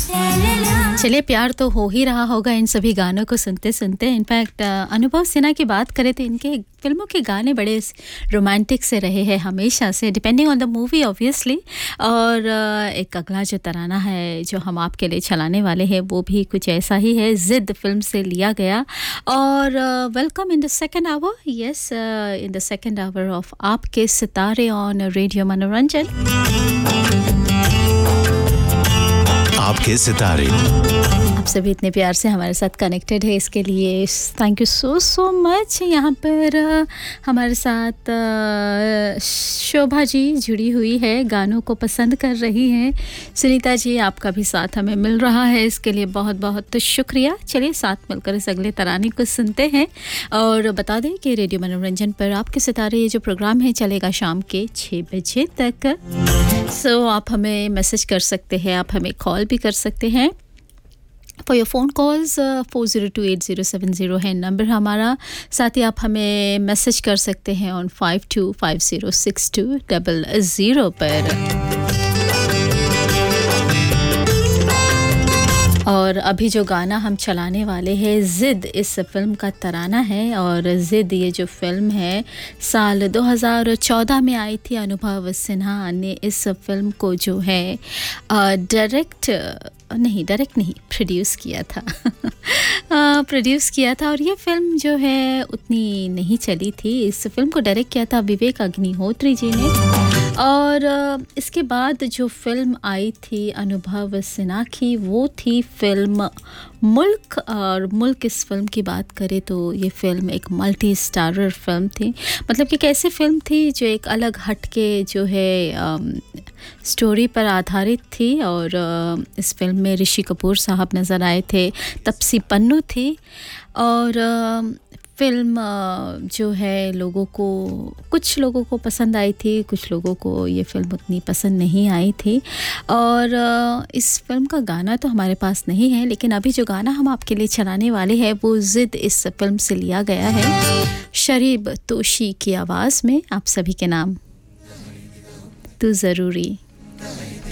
चलिए, प्यार तो हो ही रहा होगा इन सभी गानों को सुनते सुनते। इनफैक्ट अनुभव सिन्हा की बात करें तो इनके फिल्मों के गाने बड़े रोमांटिक से रहे हैं हमेशा से, depending on the movie obviously. और एक अगला जो तराना है जो हम आपके लिए चलाने वाले हैं वो भी कुछ ऐसा ही है, जिद फिल्म से लिया गया। और welcome in the second hour, yes, in the second hour of आपके सितारे ऑन रेडियो मनोरंजन। आपके सितारे आप सभी इतने प्यार से हमारे साथ कनेक्टेड है, इसके लिए थैंक यू सो मच। यहाँ पर हमारे साथ शोभा जी जुड़ी हुई है, गानों को पसंद कर रही हैं। सुनीता जी, आपका भी साथ हमें मिल रहा है, इसके लिए बहुत बहुत शुक्रिया। चलिए साथ मिलकर इस अगले तराने को सुनते हैं। और बता दें कि रेडियो मनोरंजन पर आपके सितारे ये जो प्रोग्राम है चलेगा शाम के 6 बजे तक। सो आप हमें मैसेज कर सकते हैं, आप हमें कॉल भी कर सकते हैं। फॉर योर फ़ोन कॉल्स 402807 है नंबर हमारा। साथ ही आप हमें मैसेज कर सकते हैं ऑन 52506200 पर। और अभी जो गाना हम चलाने वाले हैं जिद, इस फिल्म का तराना है। और जिद ये जो फिल्म है साल 2014 में आई थी। अनुभव सिन्हा ने इस फिल्म को जो है डायरेक्ट नहीं प्रोड्यूस किया था प्रोड्यूस किया था। और ये फिल्म जो है उतनी नहीं चली थी। इस फिल्म को डायरेक्ट किया था विवेक अग्निहोत्री जी ने। और इसके बाद जो फिल्म आई थी अनुभव सिन्हा की वो थी फिल्म मुल्क। और मुल्क इस फिल्म की बात करें तो ये फिल्म एक मल्टी स्टारर फिल्म थी। मतलब कि कैसी फिल्म थी जो एक अलग हटके जो है स्टोरी पर आधारित थी। और इस फिल्म में ऋषि कपूर साहब नज़र आए थे, तपसी पन्नू थी। और फिल्म जो है कुछ लोगों को पसंद आई थी, कुछ लोगों को ये फिल्म उतनी पसंद नहीं आई थी। और इस फिल्म का गाना तो हमारे पास नहीं है, लेकिन अभी जो गाना हम आपके लिए चलाने वाले हैं वो जिद इस फिल्म से लिया गया है, शरीब तोशी की आवाज़ में। आप सभी के नाम तू ज़रूरी।